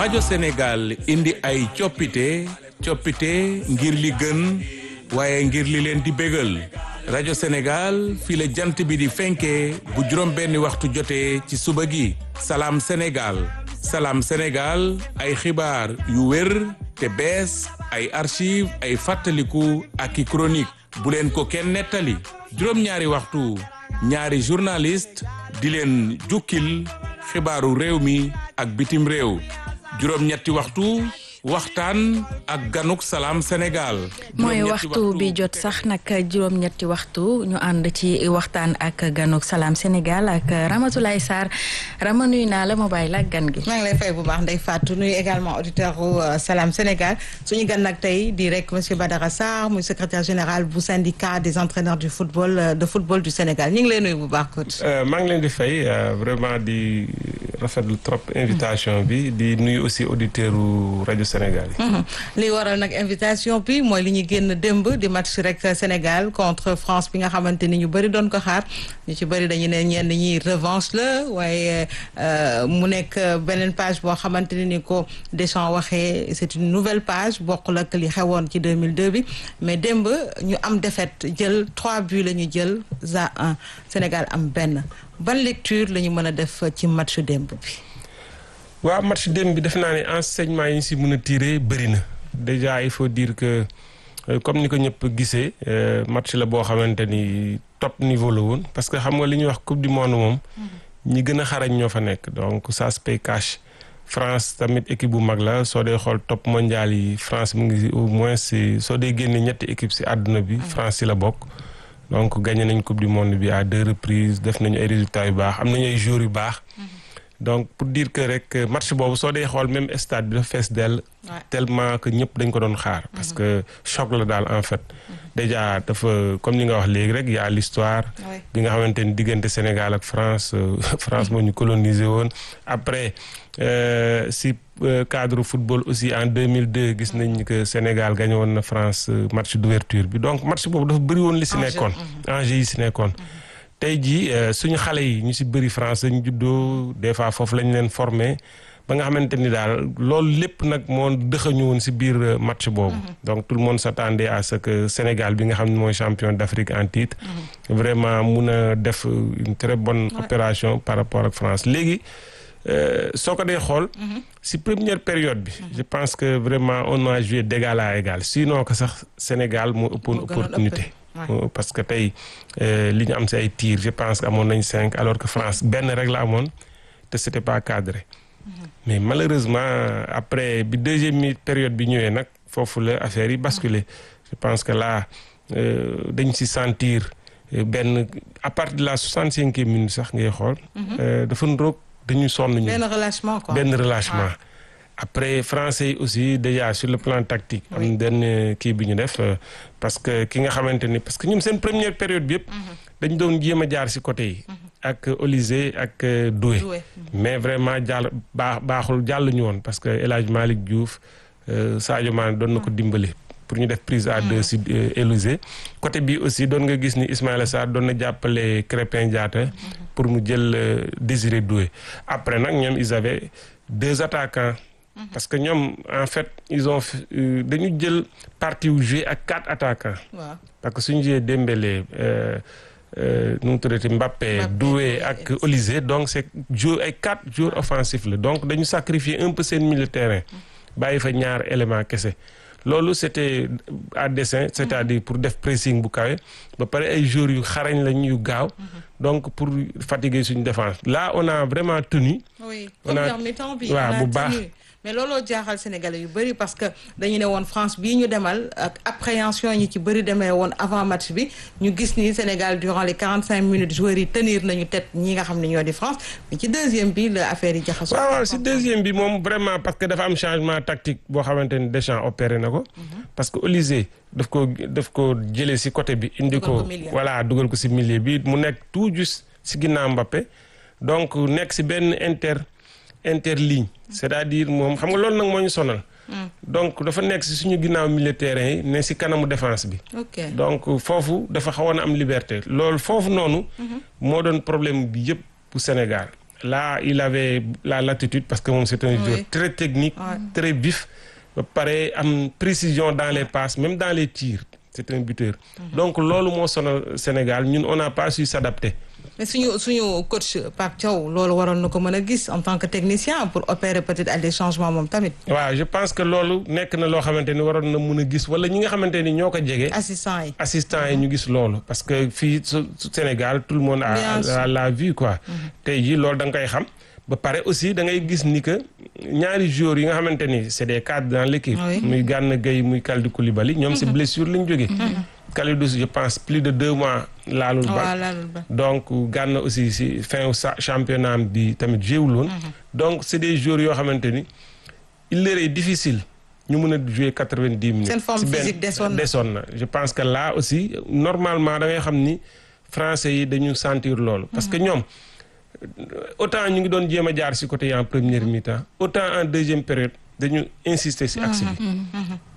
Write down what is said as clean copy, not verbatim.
rajo Sénégal indi ay coppite ngir li gën waaye ngir li leen di bégal rajo Sénégal fii la jant bi di fenkee bu juróom benni waxtu jotee ci suba gi salaam Sénégal ay xibaar yu wér te bees ay archive ay fàttaliku ak i chronique bu leen ko kenn nettali juróom-ñaari waxtu ñaari journaliste di leen jukkil xibaaru réew mi ak bitim réew juróom-ñetti waxtu waxtaan ak ganuk salaam Sénégal. mooy waxtu bi jot sax nag juróom-ñetti waxtu ñu ànd ci waxtaan ak ganuk salaam Sénégal ak Ramatoulaye Sarr Rama nuyu naa la ma bàyyi la ak gan gi. maa ngi lay fay bu baax Ndeye Fatou nuyu également auditeur u salaam Sénégal suñu gan nag tey di rek monsieur Badara Sarr muy secrétaire général bu syndicat des entraîneurs du football du Sénégal ñu ngi lay nuyu bu baax coach. maa ngi leen di fay vraiment di rafetlu trop invitation bi di nuyu aussi auditeur u rajo Sénégal yi. li waral nag invitation bi mooy li ñu génn démb di match rek Sénégal contre France bi nga xamante ni ñu bëri doon ko xaar ñu ci bëri dañu ne ñenn ñi revanche la waaye mu nekk beneen page boo xamante ni ko Deschamps waxee c'est une nouvelle page bokkul ak li xewoon ci 2002 bi mais démb ñu am défaite jël 3 buts la ñu jël à 1 Sénégal am benn ban lecture la ñu mën a def ci match démb bi. waaw match démb bi def naa ne enseignement yi ñu si mën a tiré bëri na déjà il faut dire que comme ni ko ñëpp gisee match la boo xamante ni top niveau la woon parce que xam nga li ñuy wax coupe du monde moom ñi gën a xarañ ñoo fa nekk donc ça se paye cash. France tamit équipe bu mag la soo dee xool top mondial yi France mu ngi au moins si soo dee génne ñetti équipe si àdduna bi France si la bokk donc gagné nañ coupe du monde bi à 2 reprises def nañu ay résultats yu baax am nañu ay joueurs yu baax. donc pour dire que rek match boobu soo dee xool même stade bi dafa fees dell tellement que ñëpp dañ ko doon xaar parce que choc la daal en fait déjà dafa comme ni nga wax léegi rek y a l'histoire bi nga xamante ni diggante Sénégal ak France France moo ñu colonisé woon après si cadre football aussi en 2002 gis nañ que Sénégal gagné woon na France match d'ouverture bi donc match boobu dafa bëri woon li si nekkoon enjeu yi si nekkoon tey jii suñu xale yi ñu si bëri France lañu juddoo des fois foofu lañ leen formé ba nga xamante ni daal loolu lépp nag moo dëxañu woon si biir match boobu. donc tout le monde s'attendait à ce que Sénégal bi nga xam ne mooy champion d'Afrique en titre. vraiment mun a def une très bonne opération par rapport ak France léegi soo ko dee xool. si première période bi. je pense que vraiment on a joué d'égal à égal sinon que sax Sénégal moo ëppoon opportunité. parce que tey li ñu am si ay tirs je pense que amoon nañ 5 alors que France benn rek la amoon te c'était pas cadré mais malheureusement après bi deuxième période bi ñëwee nag foofu la affaire yi basculé je pense que là dañ si sentir benn à partir de la 65e minute sax ngay xool dafa ndroog dañu sonn ñu benn relâchement quoi benn relâchement après français yi aussi déjà sur le plan tactique am benn kii bi ñu def parce que ki nga xamante ni parce que ñun seen première période bi yëpp dañ doon jéem a jaar ci côté yi ak Olysée ak Doué mais vraiment baaxul jàll ñu woon parce que El Hadj Malick Diouf Sadio Mané doon na ko dimbali pour ñu def prise à 2 ci Olysée côté bi aussi doon nga gis ni Ismaïla Sarr doon na jàppale Crépin Diatta pour mu jël Désiré Doué après nag ñoom ils avaient 2 attaquants parce que ñoom en fait ils ont dañu jël partie wu jouer ak 4 attaquants. parce que suñu jouer Dembélé nu mu tuddati Mbappé Doué ak Olysée donc c'est ay 4 joueurs offensifs la donc dañu sacrifier un peu seen milieu de terrain bàyyi fa ñaar élément kese loolu c'était à dessein c'est-à-dire pour def pressing bu kawe ba pare ay joueurs yu xarañ lañ yu gaaw donc pour fatiguer suñu défense là on a vraiment tenu. oui première mi-temps bi waaw bu baax. mais looloo jaaxal Sénégalais yu bëri parce que dañu ne woon France bii ñu demal ak appréhension ñi ci bëri demee woon avant match bi ñu gis ni Sénégal durant les 45 minutes joueurs yi tenir nañu tête ñi nga xam ne ñoo di France mais ci deuxième bi la affaire yi jaxasoo. waaw si deuxième bi moom vraiment parce que dafa am changement tactique boo xamante ni Deschamps opéré na ko. parce que Olysée daf ko jëlee si côté bi. indi ko voilà dugal ko si milieu bi mu nekk tout juste si ginnaaw Mbappé donc nekk si benn interligne c'est-à-dire moom xam nga loolu nag moo ñu sonal. donc dafa nekk si suñu ginnaaw milieu terrain yi ne si kanamu défense bi. donc foofu dafa xawoon a am liberté loolu foofu noonu. moo doon problème bi yëpp pour Sénégal là il avait la latitude parce que moom c'est un joueur très technique, très vif, ba pare am précision dans les passes, même dans les tirs. C'est un buteur. Donc loolu moo sonal Sénégal ñun on n'a pas su s'adapter. mais suñu coach Pape Thiaw loolu waroon na ko mën a gis en tant que technicien pour opérer peut-être à des changements moom tamit. waaw je pense que loolu nekk na loo xamante ni waroon na mën a gis wala ñi nga xamante ni ñoo ko jege. assistants yi ñu gis loolu parce que fii su Sénégal tout le monde a la vue quoi. tey jii loolu da nga koy xam. ba pare aussi da ngay gis ni que ñaari joueurs yi nga xamante ni c'est des cadres dans l'équipe. muy Gana Gueye muy Kalidou Koulibaly ñoom si blessure lañ jógee. Kalidou je pense plus de 2 mois laalul ba donc Gana aussi si fin championnat bi tamit jéewul woon. donc c'est des joueurs yoo xamante ni il leur est difficile ñu mën a jouer 90 minutes. seen forme physique desoon na je pense que là aussi normalement da ngay xam ni français yi dañu sentir loolu. parce que ñoom autant ñu ngi doon jéem a jaar ci côté en première mi-temps autant en deuxième période dañu insister ci axe bi.